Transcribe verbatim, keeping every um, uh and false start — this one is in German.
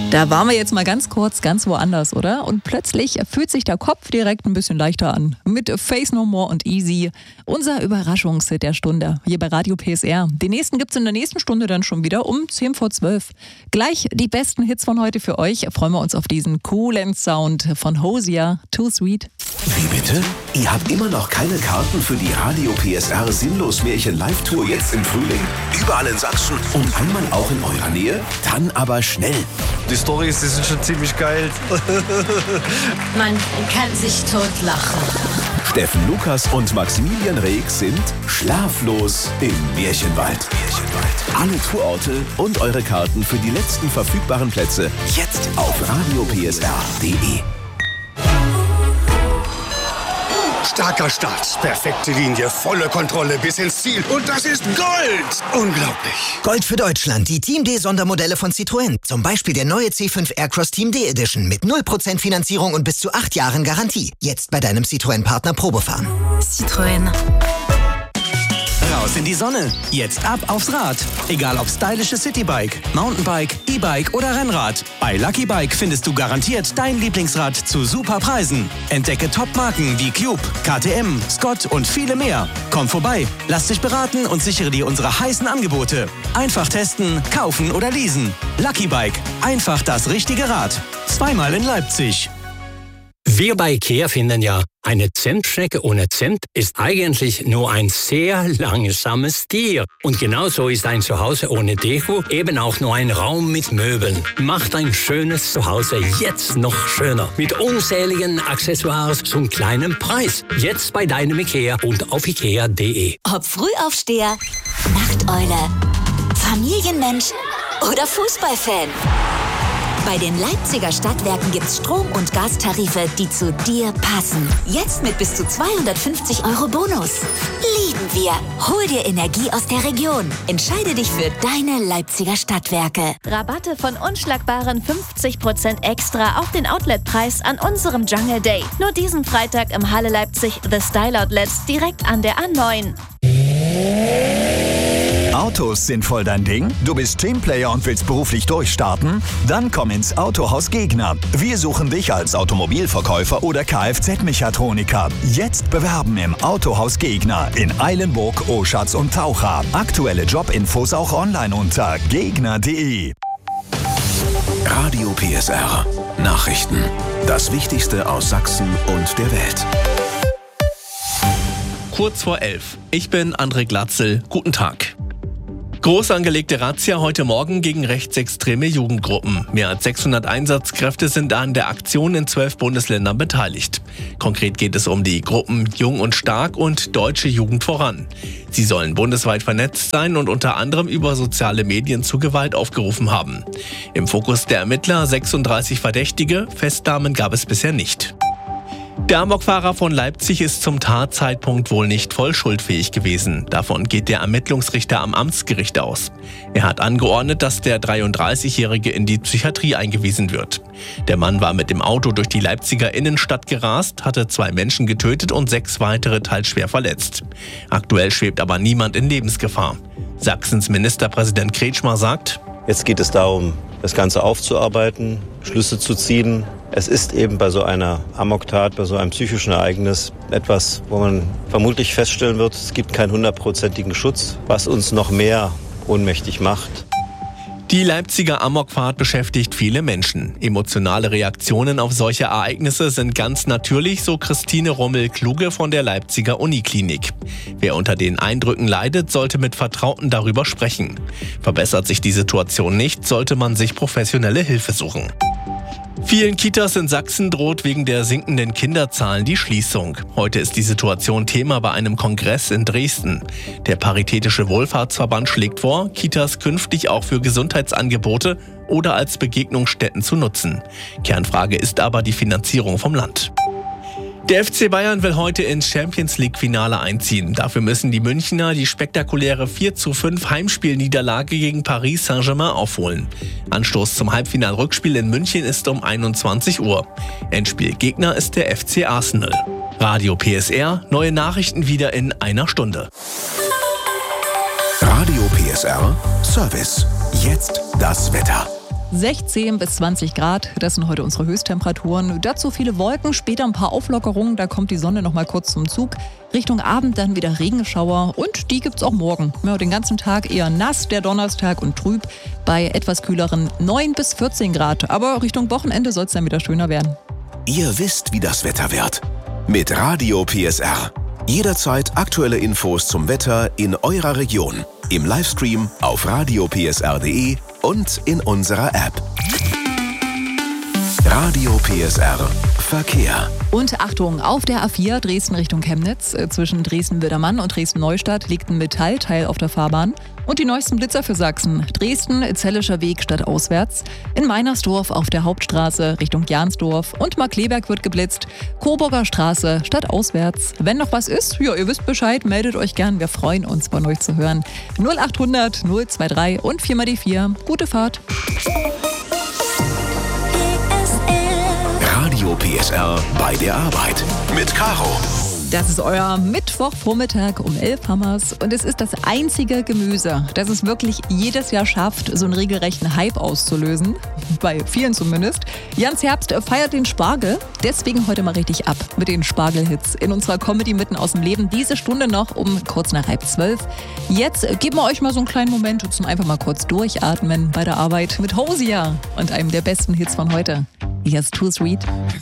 Da waren wir jetzt mal ganz kurz ganz woanders, oder? Und plötzlich fühlt sich der Kopf direkt ein bisschen leichter an. Mit Face No More und Easy. Unser Überraschungshit der Stunde hier bei Radio P S R. Den nächsten gibt's in der nächsten Stunde dann schon wieder um zehn vor zwölf. Gleich die besten Hits von heute für euch. Freuen wir uns auf diesen coolen Sound von Hosier. Too Sweet. Wie bitte? Ihr habt immer noch keine Karten für die Radio P S R Sinnlos Märchen Live-Tour jetzt im Frühling? Überall in Sachsen und einmal auch in eurer Nähe? Dann aber schnell. Die Storys, die sind schon ziemlich geil. Man kann sich totlachen. Steffen Lukas und Maximilian Reek sind schlaflos im Märchenwald. Märchenwald. Alle Tourorte und eure Karten für die letzten verfügbaren Plätze jetzt auf radio p s r punkt d e. Starker Start, perfekte Linie, volle Kontrolle bis ins Ziel. Und das ist Gold! Unglaublich. Gold für Deutschland, die Team D Sondermodelle von Citroën. Zum Beispiel der neue C fünf Aircross Team D Edition mit null Prozent Finanzierung und bis zu acht Jahren Garantie. Jetzt bei deinem Citroën-Partner Probefahren. Citroën. Raus in die Sonne. Jetzt ab aufs Rad. Egal ob stylisches Citybike, Mountainbike, E-Bike oder Rennrad. Bei Lucky Bike findest du garantiert dein Lieblingsrad zu super Preisen. Entdecke Top-Marken wie Cube, K T M, Scott und viele mehr. Komm vorbei, lass dich beraten und sichere dir unsere heißen Angebote. Einfach testen, kaufen oder leasen. Lucky Bike. Einfach das richtige Rad. Zweimal in Leipzig. Wir bei IKEA finden ja, eine Zentstrecke ohne Zimt ist eigentlich nur ein sehr langsames Tier. Und genauso ist ein Zuhause ohne Deko eben auch nur ein Raum mit Möbeln. Macht ein schönes Zuhause jetzt noch schöner. Mit unzähligen Accessoires zum kleinen Preis. Jetzt bei deinem IKEA und auf ikea punkt d e. Ob Frühaufsteher, Nachteule, Familienmensch oder Fußballfan. Bei den Leipziger Stadtwerken gibt's Strom- und Gastarife, die zu dir passen. Jetzt mit bis zu zweihundertfünfzig Euro Bonus. Lieben wir. Hol dir Energie aus der Region. Entscheide dich für deine Leipziger Stadtwerke. Rabatte von unschlagbaren fünfzig Prozent extra auf den Outletpreis an unserem Jungle Day. Nur diesen Freitag im Halle Leipzig The Style Outlets direkt an der A neun. Autos sind voll dein Ding? Du bist Teamplayer und willst beruflich durchstarten? Dann komm ins Autohaus Gegner. Wir suchen dich als Automobilverkäufer oder Kfz-Mechatroniker. Jetzt bewerben im Autohaus Gegner in Eilenburg, Oschatz und Taucha. Aktuelle Jobinfos auch online unter gegner punkt d e. Radio P S R. Nachrichten. Das Wichtigste aus Sachsen und der Welt. Kurz vor elf. Ich bin André Glatzel. Guten Tag. Groß angelegte Razzia heute Morgen gegen rechtsextreme Jugendgruppen. Mehr als sechshundert Einsatzkräfte sind an der Aktion in zwölf Bundesländern beteiligt. Konkret geht es um die Gruppen Jung und Stark und Deutsche Jugend voran. Sie sollen bundesweit vernetzt sein und unter anderem über soziale Medien zu Gewalt aufgerufen haben. Im Fokus der Ermittler sechsunddreißig Verdächtige, Festnahmen gab es bisher nicht. Der Amokfahrer von Leipzig ist zum Tatzeitpunkt wohl nicht voll schuldfähig gewesen. Davon geht der Ermittlungsrichter am Amtsgericht aus. Er hat angeordnet, dass der dreiunddreißigjährige in die Psychiatrie eingewiesen wird. Der Mann war mit dem Auto durch die Leipziger Innenstadt gerast, hatte zwei Menschen getötet und sechs weitere teils schwer verletzt. Aktuell schwebt aber niemand in Lebensgefahr. Sachsens Ministerpräsident Kretschmer sagt: Jetzt geht es darum, das Ganze aufzuarbeiten, Schlüsse zu ziehen. Es ist eben bei so einer Amoktat, bei so einem psychischen Ereignis etwas, wo man vermutlich feststellen wird, es gibt keinen hundertprozentigen Schutz, was uns noch mehr ohnmächtig macht. Die Leipziger Amokfahrt beschäftigt viele Menschen. Emotionale Reaktionen auf solche Ereignisse sind ganz natürlich, so Christine Rommel-Kluge von der Leipziger Uniklinik. Wer unter den Eindrücken leidet, sollte mit Vertrauten darüber sprechen. Verbessert sich die Situation nicht, sollte man sich professionelle Hilfe suchen. Vielen Kitas in Sachsen droht wegen der sinkenden Kinderzahlen die Schließung. Heute ist die Situation Thema bei einem Kongress in Dresden. Der Paritätische Wohlfahrtsverband schlägt vor, Kitas künftig auch für Gesundheitsangebote oder als Begegnungsstätten zu nutzen. Kernfrage ist aber die Finanzierung vom Land. Der F C Bayern will heute ins Champions-League-Finale einziehen. Dafür müssen die Münchner die spektakuläre vier zu fünf Heimspielniederlage gegen Paris Saint-Germain aufholen. Anstoß zum Halbfinal-Rückspiel in München ist um einundzwanzig Uhr. Endspielgegner ist der F C Arsenal. Radio P S R, neue Nachrichten wieder in einer Stunde. Radio P S R, Service. Jetzt das Wetter. sechzehn bis zwanzig Grad, das sind heute unsere Höchsttemperaturen. Dazu viele Wolken, später ein paar Auflockerungen, da kommt die Sonne noch mal kurz zum Zug. Richtung Abend dann wieder Regenschauer und die gibt's auch morgen. Ja, den ganzen Tag eher nass, der Donnerstag und trüb bei etwas kühleren neun bis vierzehn Grad. Aber Richtung Wochenende soll es dann wieder schöner werden. Ihr wisst, wie das Wetter wird. Mit Radio P S R. Jederzeit aktuelle Infos zum Wetter in eurer Region. Im Livestream auf radio p s r punkt d e und in unserer App. Radio P S R Verkehr. Und Achtung, auf der A vier Dresden Richtung Chemnitz, zwischen Dresden-Wildermann und Dresden-Neustadt liegt ein Metallteil auf der Fahrbahn. Und die neuesten Blitzer für Sachsen. Dresden, Zellischer Weg stadtauswärts. In Meinersdorf auf der Hauptstraße Richtung Jansdorf. Und Markleberg wird geblitzt. Coburger Straße stadtauswärts. Wenn noch was ist, ja, ihr wisst Bescheid, meldet euch gern. Wir freuen uns, von euch zu hören. null acht hundert null zwei drei und vier mal die vier. Gute Fahrt. Radio P S R bei der Arbeit mit Caro. Das ist euer Mittwochvormittag um elf Hammers und es ist das einzige Gemüse, das es wirklich jedes Jahr schafft, so einen regelrechten Hype auszulösen. Bei vielen zumindest. Jans Herbst feiert den Spargel, deswegen heute mal richtig ab mit den Spargelhits in unserer Comedy mitten aus dem Leben. Diese Stunde noch um kurz nach halb zwölf. Jetzt geben wir euch mal so einen kleinen Moment zum einfach mal kurz durchatmen bei der Arbeit mit Hosier und einem der besten Hits von heute. Hier ist Too Sweet.